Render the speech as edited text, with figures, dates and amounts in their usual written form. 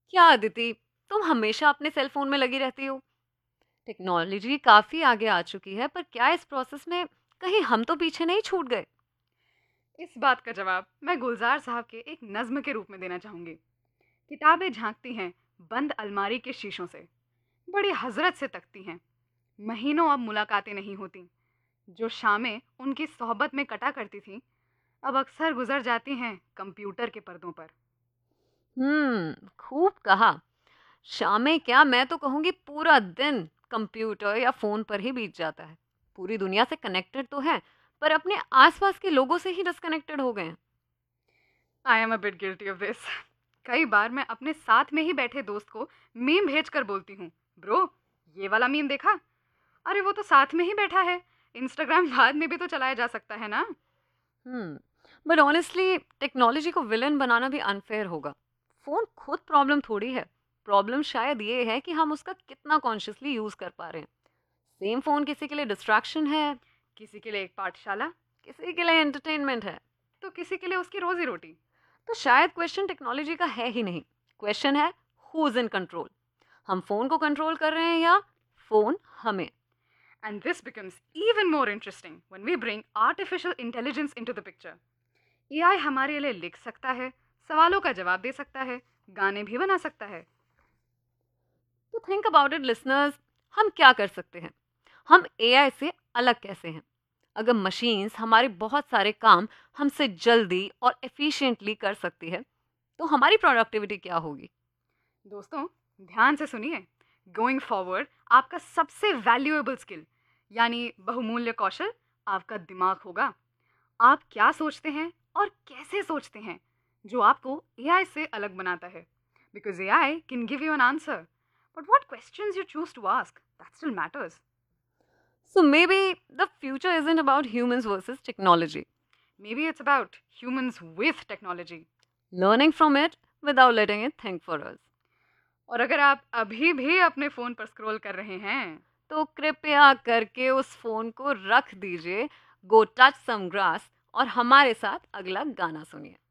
क्या अदिति, तुम हमेशा अपने सेल फोन में लगी रहती हो। टेक्नोलॉजी काफी आगे आ चुकी है, पर क्या इस प्रोसेस में कहीं हम तो पीछे नहीं छूट गए? इस बात का जवाब मैं गुलजार साहब के एक नज्म के रूप में देना चाहूंगी। किताबें झांकती हैं बंद अलमारी के शीशों से, बड़ी हजरत से तकती हैं। महीनों अब मुलाकातें नहीं होती। जो शामें उनकी सोहबत में कटा करती थी, अब अक्सर गुजर जाती हैं कंप्यूटर के पर्दों पर। खूब कहा। शामें क्या, मैं तो कहूंगी पूरा दिन कंप्यूटर या फोन पर ही बीत जाता है। पूरी दुनिया से कनेक्टेड तो है, पर अपने आसपास के लोगों से ही डिस्कनेक्टेड हो गए हैं। I am a bit guilty of this. कई बार मैं अपने साथ में ही बैठे दोस्त को मीम भेज कर बोलती हूँ, ब्रो ये वाला मीम देखा? अरे वो तो साथ में ही बैठा है। इंस्टाग्राम बाद में भी तो चलाया जा सकता है ना। बट ऑनेस्टली टेक्नोलॉजी को विलन बनाना भी अनफेयर होगा। फोन खुद प्रॉब्लम थोड़ी है। प्रॉब्लम शायद ये है कि हम उसका कितना कॉन्शियसली यूज कर पा रहे हैं। सेम फोन किसी के लिए डिस्ट्रैक्शन है, किसी के लिए एक पाठशाला, किसी के लिए एंटरटेनमेंट है। तो किसी के लिए उसकी रोजी रोटी। तो शायद क्वेश्चन टेक्नोलॉजी का है ही नहीं। क्वेश्चन है हु इज इन कंट्रोल। हम फोन को कंट्रोल कर रहे हैं या फोन हमें? And this becomes even more interesting when we bring artificial intelligence into the picture. AI हमारे लिए लिख सकता है, सवालों का जवाब दे सकता है, गाने भी बना सकता है। तो थिंक अबाउट इट लिसनर्स। हम क्या कर सकते हैं? हम एआई से अलग कैसे हैं? अगर मशीन्स हमारे बहुत सारे काम हमसे जल्दी और एफिशिएंटली कर सकती है, तो हमारी प्रोडक्टिविटी क्या होगी? दोस्तों, ध्यान से सुनिए। गोइंग फॉरवर्ड आपका सबसे वैल्यूएबल स्किल यानी बहुमूल्य कौशल आपका दिमाग होगा। आप क्या सोचते हैं और कैसे सोचते हैं, जो आपको एआई से अलग बनाता है। Because AI can give you an answer, but what questions you choose to ask, that still matters. So maybe the future isn't about humans versus technology. Maybe it's about humans with technology. Learning from it without letting it think for us. और अगर आप अभी भी अपने phone पर scroll कर रहे हैं, तो कृपया करके उस फोन को रख दीजिए, गो टच सम ग्रास और हमारे साथ अगला गाना सुनिए।